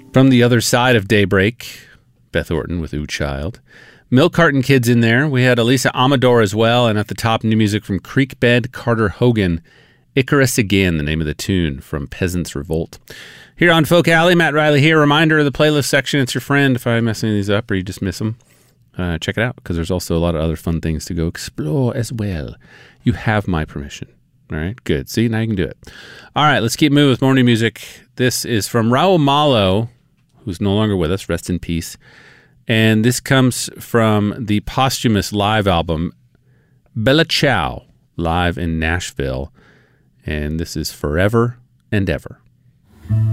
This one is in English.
From the Other Side of Daybreak, Beth Orton with Ooh Child. Milk Carton Kids in there. We had Elisa Amador as well. And at the top, new music from Creekbed, Carter Hogan. Icarus Again, the name of the tune from Peasants Revolt. Here on Folk Alley, Matt Riley here. Reminder of the playlist section. It's your friend if I mess any of these up or you just miss them. Check it out because there's also a lot of other fun things to go explore as well. You have my permission. All right, good. See, now you can do it. All right, let's keep moving with more new music. This is from Raul Malo, who's no longer with us. Rest in peace. And this comes from the posthumous live album, Bella Ciao, live in Nashville. And this is Forever and Ever.